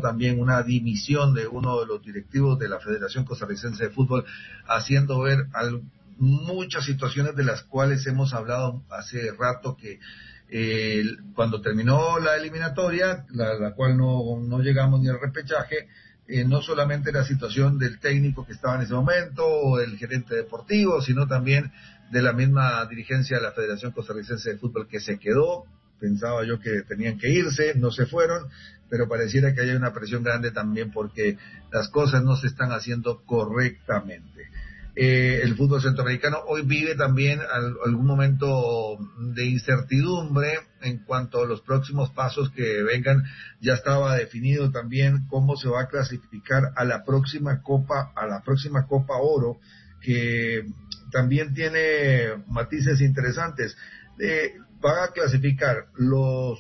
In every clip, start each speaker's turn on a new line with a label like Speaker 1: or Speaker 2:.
Speaker 1: también una dimisión de uno de los directivos de la Federación Costarricense de Fútbol, haciendo ver muchas situaciones de las cuales hemos hablado hace rato, que cuando terminó la eliminatoria, la cual no llegamos ni al repechaje, no solamente la situación del técnico que estaba en ese momento o el gerente deportivo, sino también de la misma dirigencia de la Federación Costarricense de Fútbol, que se quedó. Pensaba yo que tenían que irse, no se fueron, pero pareciera que hay una presión grande también porque las cosas no se están haciendo correctamente. El fútbol centroamericano hoy vive también algún momento de incertidumbre en cuanto a los próximos pasos que vengan. Ya estaba definido también cómo se va a clasificar a la próxima Copa Oro, que también tiene matices interesantes. Van a clasificar los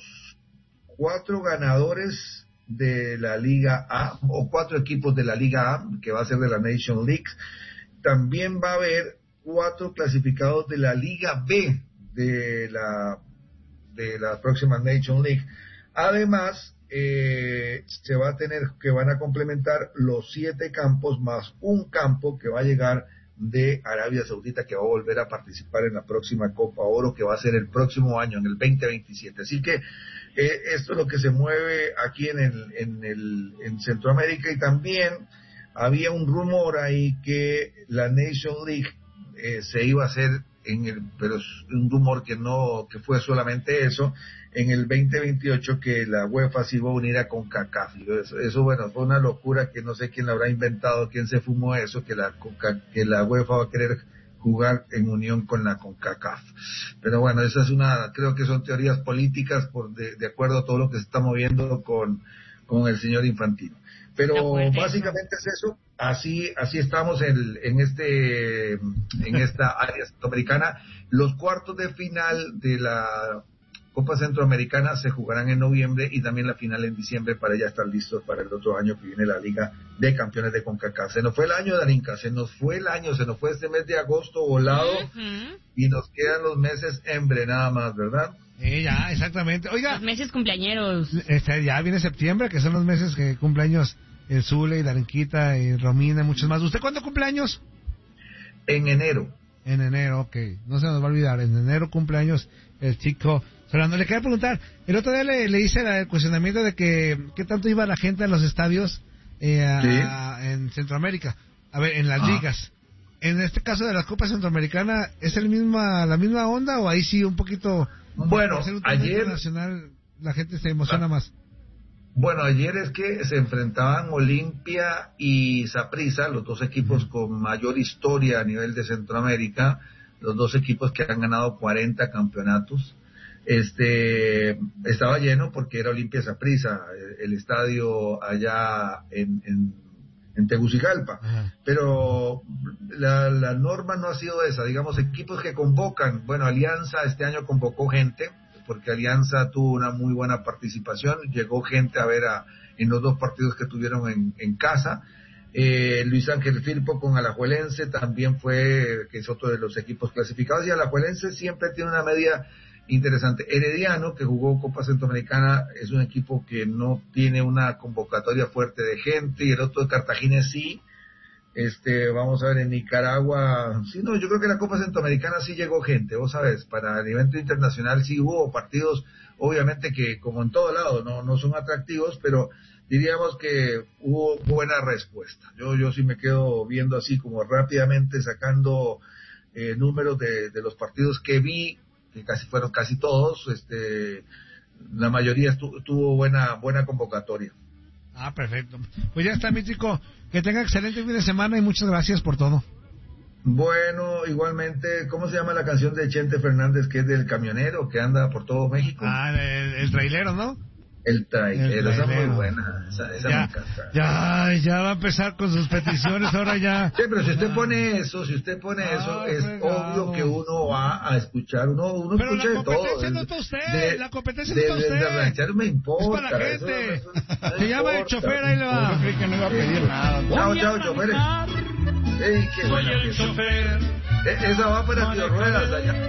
Speaker 1: 4 ganadores de la Liga A, o 4 equipos de la Liga A, que va a ser de la Nation League. También va a haber 4 clasificados de la Liga B de la próxima Nation League. Además, se va a tener que van a complementar los 7 campos más un campo que va a llegar de Arabia Saudita, que va a volver a participar en la próxima Copa Oro, que va a ser el próximo año, en el 2027. Así que esto es lo que se mueve aquí en Centroamérica. Y también había un rumor ahí que la Nation League se iba a hacer pero es un rumor que fue solamente eso, en el 2028, que la UEFA se iba a unir a CONCACAF. Eso bueno, fue una locura que no sé quién la habrá inventado, quién se fumó eso, que la UEFA va a querer jugar en unión con la CONCACAF. Pero bueno, esa es creo que son teorías políticas de acuerdo a todo lo que se está moviendo con el señor Infantino. Pero básicamente es eso. Así estamos en esta área centroamericana. Los cuartos de final de la Copa Centroamericana se jugarán en noviembre y también la final en diciembre, para ya estar listos para el otro año que viene la Liga de Campeones de CONCACAF. Se nos fue el año, Darinka, se nos fue este mes de agosto volado, y nos quedan los meses nada más, ¿verdad?
Speaker 2: Ya, exactamente. Oiga,
Speaker 3: los meses cumpleañeros.
Speaker 2: Ya viene septiembre, que son los meses que cumpleaños el Zule y Darinquita y Romina y muchos más. ¿Usted cuándo cumpleaños?
Speaker 1: En enero.
Speaker 2: En enero, ok. No se nos va a olvidar. En enero cumpleaños el chico Solano. Le quería preguntar, el otro día le hice el cuestionamiento de que qué tanto iba la gente a los estadios en Centroamérica. A ver, en las ligas. En este caso de la Copa Centroamericana, ¿es la misma onda o ahí sí un poquito...
Speaker 1: Bueno, ayer...
Speaker 2: internacional, la gente se emociona más?
Speaker 1: Bueno, ayer es que se enfrentaban Olimpia y Saprissa, los dos equipos con mayor historia a nivel de Centroamérica, los dos equipos que han ganado 40 campeonatos. Estaba lleno porque era Olimpia Saprissa, el estadio allá en Tegucigalpa. Pero la norma no ha sido esa, digamos, equipos que convocan. Bueno, Alianza este año convocó gente, porque Alianza tuvo una muy buena participación, llegó gente a ver en los 2 partidos que tuvieron en casa. Luis Ángel Firpo con Alajuelense también que es otro de los equipos clasificados, y Alajuelense siempre tiene una media interesante. Herediano, que jugó Copa Centroamericana, es un equipo que no tiene una convocatoria fuerte de gente, y el otro de Cartagena sí. Vamos a ver, en Nicaragua, sí, no, yo creo que la Copa Centroamericana sí llegó gente, vos sabes, para el evento internacional sí hubo partidos, obviamente que como en todo lado, no son atractivos, pero diríamos que hubo buena respuesta. Yo sí me quedo viendo así como rápidamente, sacando números de los partidos que vi, que fueron casi todos, la mayoría tuvo buena convocatoria.
Speaker 2: Perfecto. Pues ya está, mi chico. Que tenga excelente fin de semana y muchas gracias por todo.
Speaker 1: Bueno, igualmente, ¿cómo se llama la canción de Chente Fernández, que es del camionero que anda por todo México?
Speaker 2: El trailero, ¿no?
Speaker 1: El trailero, esa es muy buena, esa me encanta.
Speaker 2: Ya va a empezar con sus peticiones, ahora ya.
Speaker 1: Sí, pero si usted pone eso, es obvio que uno va a escuchar, uno
Speaker 2: pero
Speaker 1: escucha de todo.
Speaker 2: Pero la competencia no es para usted, la competencia no es para usted.
Speaker 1: De ranchero me importa.
Speaker 2: Es para la gente. Se llama el chofer, ahí le va.
Speaker 4: Yo creí que no iba a pedir nada.
Speaker 1: Chao, choferes. Ey, qué buena.
Speaker 4: Soy el chofer.
Speaker 1: Esa va para Tío Ruedas allá.